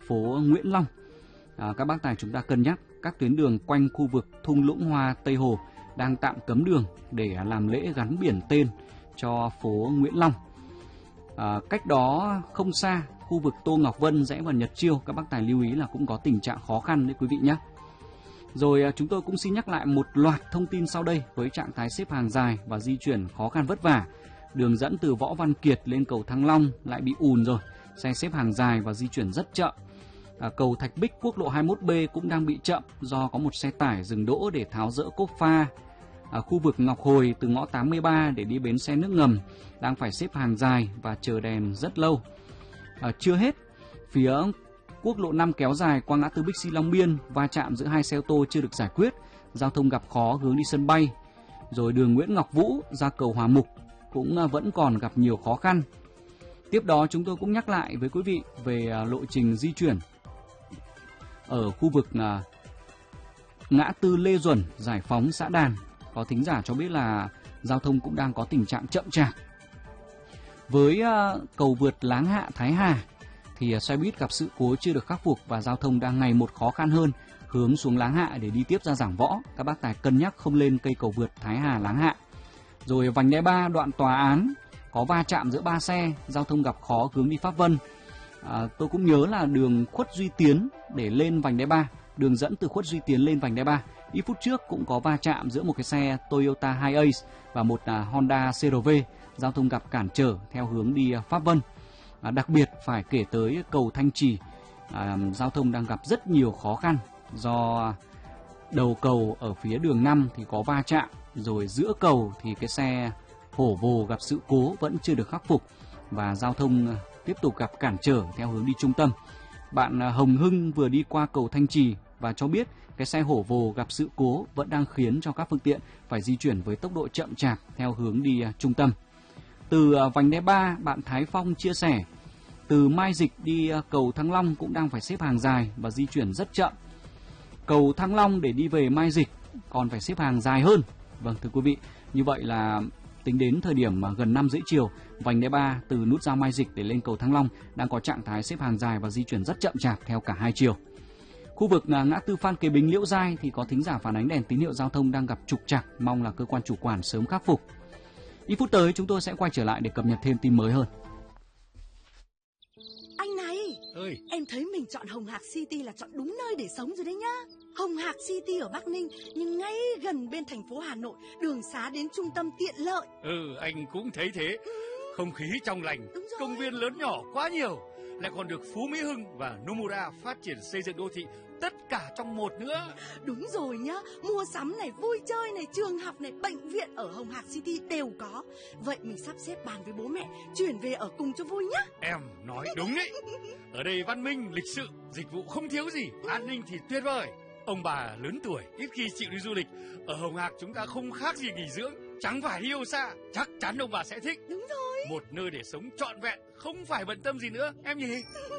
phố Nguyễn Long. Các bác tài chúng ta cân nhắc các tuyến đường quanh khu vực thung lũng hoa Tây Hồ đang tạm cấm đường để làm lễ gắn biển tên cho phố Nguyễn Long. Cách đó không xa, khu vực Tô Ngọc Vân rẽ vào Nhật Chiêu, các bác tài lưu ý là cũng có tình trạng khó khăn đấy quý vị nhé. Rồi chúng tôi cũng xin nhắc lại một loạt thông tin sau đây với trạng thái xếp hàng dài và di chuyển khó khăn vất vả. Đường dẫn từ Võ Văn Kiệt lên cầu Thăng Long lại bị ùn rồi, xe xếp hàng dài và di chuyển rất chậm. Cầu Thạch Bích quốc lộ 21B cũng đang bị chậm do có một xe tải dừng đỗ để tháo dỡ cốp pha. Khu vực Ngọc Hồi từ ngõ 83 để đi bến xe nước ngầm đang phải xếp hàng dài và chờ đèn rất lâu. Chưa hết, phía quốc lộ 5 kéo dài qua ngã tư Bixi Long Biên, va chạm giữa hai xe ô tô chưa được giải quyết, giao thông gặp khó hướng đi sân bay. Rồi đường Nguyễn Ngọc Vũ ra cầu Hòa Mục cũng vẫn còn gặp nhiều khó khăn. Tiếp đó chúng tôi cũng nhắc lại với quý vị về lộ trình di chuyển ở khu vực ngã tư Lê Duẩn, Giải Phóng, xã Đàn. Có thính giả cho biết là giao thông cũng đang có tình trạng chậm chạp. Với cầu vượt Láng Hạ, Thái Hà thì xe buýt gặp sự cố chưa được khắc phục và giao thông đang ngày một khó khăn hơn hướng xuống Láng Hạ để đi tiếp ra Giảng Võ. Các bác tài cân nhắc không lên cây cầu vượt Thái Hà, Láng Hạ. Rồi vành đai 3 đoạn Tòa Án có va chạm giữa 3 xe, giao thông gặp khó hướng đi Pháp Vân. Tôi cũng nhớ là đường Khuất Duy Tiến để lên vành đai 3, đường dẫn từ Khuất Duy Tiến lên vành đai 3. Ít phút trước cũng có va chạm giữa một cái xe Toyota Hiace và một Honda CR-V, giao thông gặp cản trở theo hướng đi Pháp Vân. Đặc biệt phải kể tới cầu Thanh Trì, giao thông đang gặp rất nhiều khó khăn do đầu cầu ở phía đường 5 thì có va chạm, rồi giữa cầu thì cái xe hổ vồ gặp sự cố vẫn chưa được khắc phục và giao thông tiếp tục gặp cản trở theo hướng đi trung tâm. Bạn Hồng Hưng vừa đi qua cầu Thanh Trì và cho biết cái xe hổ vồ gặp sự cố vẫn đang khiến cho các phương tiện phải di chuyển với tốc độ chậm chạp theo hướng đi trung tâm. Từ vành đai 3, bạn Thái Phong chia sẻ, từ Mai Dịch đi cầu Thăng Long cũng đang phải xếp hàng dài và di chuyển rất chậm. Cầu Thăng Long để đi về Mai Dịch còn phải xếp hàng dài hơn. Vâng, thưa quý vị, như vậy là tính đến thời điểm gần 5 rưỡi chiều, vành đai 3 từ nút giao Mai Dịch để lên cầu Thăng Long đang có trạng thái xếp hàng dài và di chuyển rất chậm chạp theo cả hai chiều. Khu vực ngã tư Phan Kế Bính, Liễu Giai thì có thính giả phản ánh đèn tín hiệu giao thông đang gặp trục trặc, mong là cơ quan chủ quản sớm khắc phục. Ít phút tới chúng tôi sẽ quay trở lại để cập nhật thêm tin mới hơn. Anh này, em thấy mình chọn Hồng Hạc City là chọn đúng nơi để sống rồi đấy nhá. Hồng Hạc City ở Bắc Ninh nhưng ngay gần bên thành phố Hà Nội, đường xá đến trung tâm tiện lợi. Anh cũng thấy thế. Không khí trong lành, công viên lớn nhỏ quá nhiều, lại còn được Phú Mỹ Hưng và Nomura phát triển xây dựng đô thị tất cả trong một nữa. Đúng rồi nhá, mua sắm này, vui chơi này, trường học này, bệnh viện ở Hồng Hạc City đều có. Vậy mình sắp xếp bàn với bố mẹ chuyển về ở cùng cho vui nhá. Em nói đúng đấy. Ở đây văn minh, lịch sự, dịch vụ không thiếu gì, an ninh thì tuyệt vời. Ông bà lớn tuổi ít khi chịu đi du lịch, ở Hồng Hạc chúng ta không khác gì nghỉ dưỡng, chẳng phải đi đâu xa. Chắc chắn ông bà sẽ thích. Đúng rồi. Một nơi để sống trọn vẹn, không phải bận tâm gì nữa em nhỉ.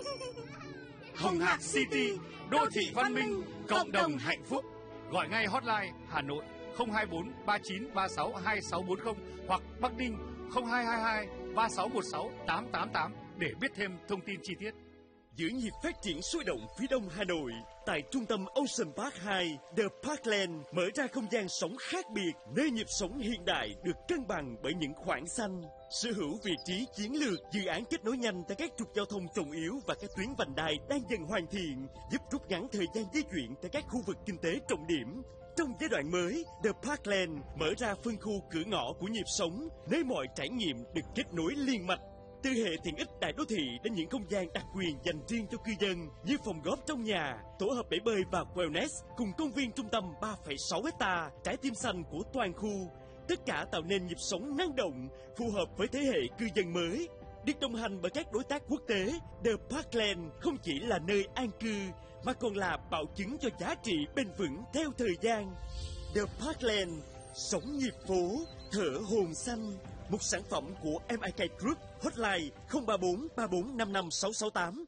Hồng Hạc City, đô thị văn minh, cộng đồng hạnh phúc. Gọi ngay hotline Hà Nội 024 39 36 2640 hoặc Bắc Ninh 0222 3616 888 để biết thêm thông tin chi tiết. Giữ nhịp phát triển sôi động phía đông Hà Nội, tại trung tâm Ocean Park 2, The Parkland mở ra không gian sống khác biệt, nơi nhịp sống hiện đại được cân bằng bởi những khoảng xanh. Sở hữu vị trí chiến lược, dự án kết nối nhanh tại các trục giao thông trọng yếu và các tuyến vành đai đang dần hoàn thiện, giúp rút ngắn thời gian di chuyển tại các khu vực kinh tế trọng điểm. Trong giai đoạn mới, The Parkland mở ra phân khu cửa ngõ của nhịp sống, nơi mọi trải nghiệm được kết nối liên mạch. Từ hệ tiện ích đại đô thị đến những không gian đặc quyền dành riêng cho cư dân như phòng góp trong nhà, tổ hợp bể bơi và wellness cùng công viên trung tâm 3,6 hectare, trái tim xanh của toàn khu. Tất cả tạo nên nhịp sống năng động, phù hợp với thế hệ cư dân mới. Được đồng hành bởi các đối tác quốc tế, The Parkland không chỉ là nơi an cư mà còn là bảo chứng cho giá trị bền vững theo thời gian. The Parkland, sống nhịp phố, thở hồn xanh. Một sản phẩm của MIK Group, hotline 034 34 55 668.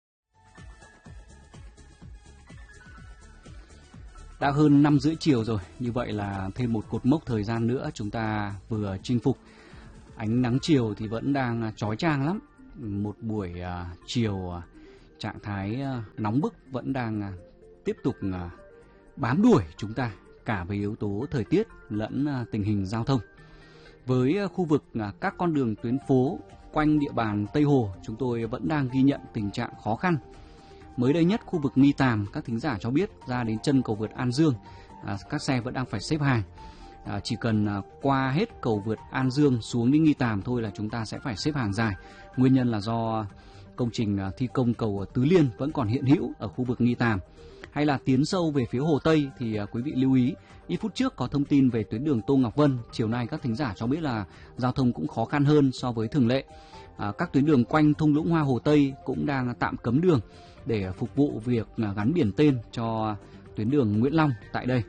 Đã hơn 5 rưỡi chiều rồi, như vậy là thêm một cột mốc thời gian nữa chúng ta vừa chinh phục. Ánh nắng chiều thì vẫn đang chói chang lắm. Một buổi chiều trạng thái nóng bức vẫn đang tiếp tục bám đuổi chúng ta cả về yếu tố thời tiết lẫn tình hình giao thông. Với khu vực các con đường tuyến phố quanh địa bàn Tây Hồ, chúng tôi vẫn đang ghi nhận tình trạng khó khăn. Mới đây nhất, khu vực Nghi Tàm, các thính giả cho biết ra đến chân cầu vượt An Dương, các xe vẫn đang phải xếp hàng. Chỉ cần qua hết cầu vượt An Dương xuống đến Nghi Tàm thôi là chúng ta sẽ phải xếp hàng dài. Nguyên nhân là do công trình thi công cầu Tứ Liên vẫn còn hiện hữu ở khu vực Nghi Tàm. Hay là tiến sâu về phía Hồ Tây thì quý vị lưu ý, ít phút trước có thông tin về tuyến đường Tô Ngọc Vân. Chiều nay các thính giả cho biết là giao thông cũng khó khăn hơn so với thường lệ. Các tuyến đường quanh thung lũng hoa Hồ Tây cũng đang tạm cấm đường để phục vụ việc gắn biển tên cho tuyến đường Nguyễn Long tại đây.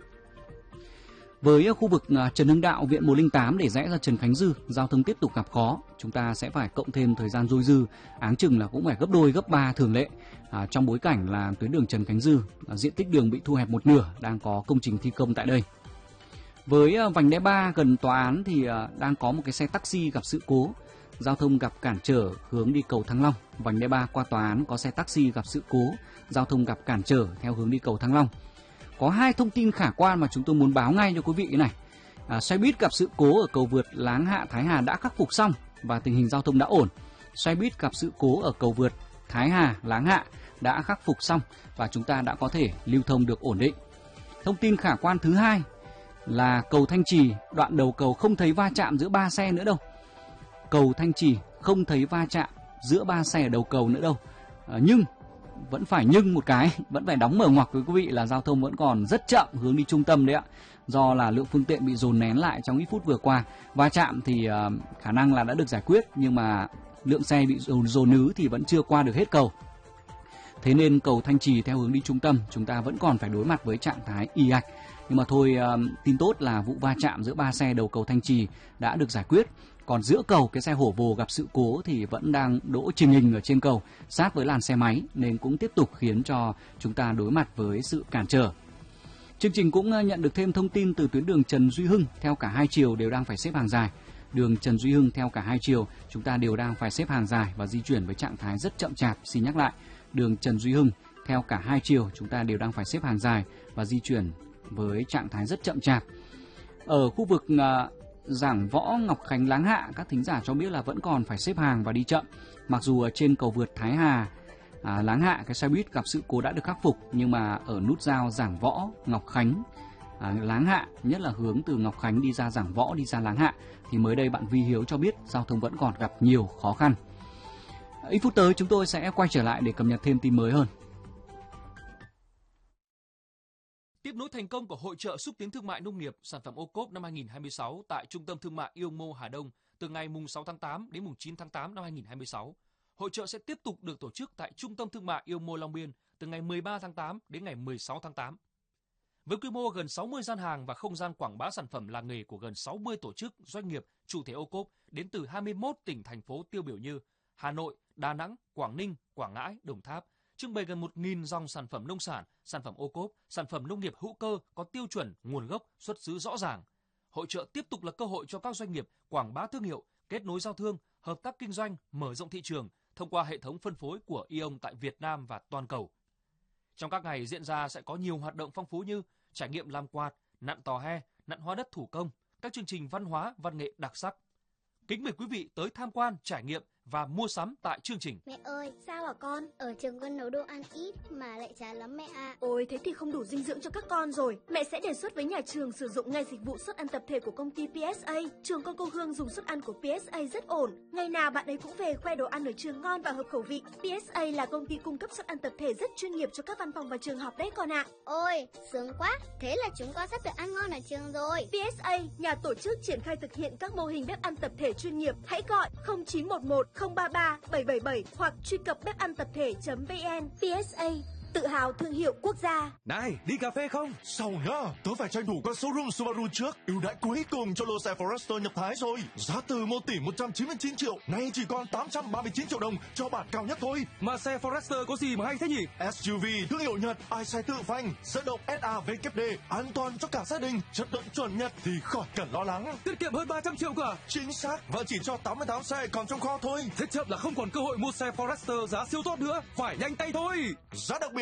Với khu vực Trần Hưng Đạo, Viện 108 để rẽ ra Trần Khánh Dư, giao thông tiếp tục gặp khó. Chúng ta sẽ phải cộng thêm thời gian dôi dư, áng chừng là cũng phải gấp đôi, gấp 3 thường lệ. Trong bối cảnh là tuyến đường Trần Khánh Dư, diện tích đường bị thu hẹp một nửa, đang có công trình thi công tại đây. Với vành đai 3 gần tòa án thì đang có một cái xe taxi gặp sự cố. Giao thông gặp cản trở hướng đi cầu Thăng Long. Vành đai 3 qua tòa án có xe taxi gặp sự cố, giao thông gặp cản trở theo hướng đi cầu Thăng Long. Có 2 thông tin khả quan mà chúng tôi muốn báo ngay cho quý vị này. Xe buýt gặp sự cố ở cầu vượt Láng Hạ Thái Hà đã khắc phục xong và tình hình giao thông đã ổn. Xe buýt gặp sự cố ở cầu vượt Thái Hà Láng Hạ đã khắc phục xong và chúng ta đã có thể lưu thông được ổn định. Thông tin khả quan thứ hai là cầu Thanh Trì, đoạn đầu cầu không thấy va chạm giữa 3 xe nữa đâu. Cầu Thanh Trì không thấy va chạm giữa 3 xe ở đầu cầu nữa đâu. Nhưng vẫn phải một cái, vẫn phải đóng mở ngoặc với quý vị là giao thông vẫn còn rất chậm hướng đi trung tâm đấy ạ. Do là lượng phương tiện bị dồn nén lại trong ít phút vừa qua. Va chạm thì khả năng là đã được giải quyết, nhưng mà lượng xe bị dồn nứ thì vẫn chưa qua được hết cầu. Thế nên cầu Thanh Trì theo hướng đi trung tâm chúng ta vẫn còn phải đối mặt với trạng thái ì ạch. Nhưng mà thôi, tin tốt là vụ va chạm giữa 3 xe đầu cầu Thanh Trì đã được giải quyết. Còn giữa cầu, cái xe hổ vồ gặp sự cố thì vẫn đang đỗ trình hình ở trên cầu, sát với làn xe máy, nên cũng tiếp tục khiến cho chúng ta đối mặt với sự cản trở. Chương trình cũng nhận được thêm thông tin từ tuyến đường Trần Duy Hưng theo cả 2 chiều đều đang phải xếp hàng dài. Đường Trần Duy Hưng theo cả 2 chiều chúng ta đều đang phải xếp hàng dài và di chuyển với trạng thái rất chậm chạp. Xin nhắc lại, đường Trần Duy Hưng theo cả 2 chiều chúng ta đều đang phải xếp hàng dài và di chuyển với trạng thái rất chậm chạp. Ở khu vực Giảng Võ Ngọc Khánh Láng Hạ, các thính giả cho biết là vẫn còn phải xếp hàng và đi chậm. Mặc dù ở trên cầu vượt Thái Hà Láng Hạ, cái xe buýt gặp sự cố đã được khắc phục, nhưng mà ở nút giao Giảng Võ Ngọc Khánh Láng Hạ, nhất là hướng từ Ngọc Khánh đi ra Giảng Võ đi ra Láng Hạ, thì mới đây bạn Vi Hiếu cho biết giao thông vẫn còn gặp nhiều khó khăn. Ít phút tới chúng tôi sẽ quay trở lại để cập nhật thêm tin mới hơn. Tiếp nối thành công của Hội chợ xúc tiến thương mại nông nghiệp sản phẩm ô cốp năm 2026 tại Trung tâm Thương mại Yomo Hà Đông từ ngày 6 tháng 8 đến 9 tháng 8 năm 2026, hội chợ sẽ tiếp tục được tổ chức tại Trung tâm Thương mại Yomo Long Biên từ ngày 13 tháng 8 đến ngày 16 tháng 8. Với quy mô gần 60 gian hàng và không gian quảng bá sản phẩm làng nghề của gần 60 tổ chức, doanh nghiệp, chủ thể ô cốp đến từ 21 tỉnh, thành phố tiêu biểu như Hà Nội, Đà Nẵng, Quảng Ninh, Quảng Ngãi, Đồng Tháp, trưng bày gần 1.000 dòng sản phẩm nông sản, sản phẩm ô cốp, sản phẩm nông nghiệp hữu cơ có tiêu chuẩn, nguồn gốc, xuất xứ rõ ràng. Hội chợ tiếp tục là cơ hội cho các doanh nghiệp quảng bá thương hiệu, kết nối giao thương, hợp tác kinh doanh, mở rộng thị trường thông qua hệ thống phân phối của Aeon tại Việt Nam và toàn cầu. Trong các ngày diễn ra sẽ có nhiều hoạt động phong phú như trải nghiệm làm quạt, nặn tò he, nặn hoa đất thủ công, các chương trình văn hóa, văn nghệ đặc sắc. Kính mời quý vị tới tham quan, trải nghiệm và mua sắm tại chương trình. Mẹ ơi, sao hả con? Ở trường con nấu đồ ăn ít mà lại chán lắm mẹ ạ. Ôi, thế thì không đủ dinh dưỡng cho các con rồi. Mẹ sẽ đề xuất với nhà trường sử dụng ngay dịch vụ suất ăn tập thể của công ty PSA. Trường con cô Hương dùng suất ăn của PSA rất ổn. Ngày nào bạn ấy cũng về khoe đồ ăn ở trường ngon và hợp khẩu vị. PSA là công ty cung cấp suất ăn tập thể rất chuyên nghiệp cho các văn phòng và trường học đấy con ạ. Ôi, sướng quá. Thế là chúng con sắp được ăn ngon ở trường rồi. PSA, nhà tổ chức triển khai thực hiện các mô hình bếp ăn tập thể chuyên nghiệp. Hãy gọi 0911 033 777 hoặc truy cập bếp ăn tập thể.vn. PSA, tự hào thương hiệu quốc gia. Này, đi cà phê không? Sao nhá, tớ phải tranh thủ qua showroom Subaru trước. Ưu đãi cuối cùng cho lô xe Forester nhập Thái rồi. Giá từ 1 tỷ 199 triệu, nay chỉ còn 839 triệu đồng cho bản cao nhất thôi. Mà xe Forester có gì mà hay thế nhỉ? SUV thương hiệu Nhật, ai xe tự phanh, dẫn động SAVKD, an toàn cho cả gia đình, chất lượng chuẩn Nhật thì khỏi cần lo lắng. Tiết kiệm hơn 300 triệu cả. Chính xác, và chỉ cho 88 xe còn trong kho thôi. Thế chậm là không còn cơ hội mua xe Forester giá siêu tốt nữa, phải nhanh tay thôi. Giá đặc biệt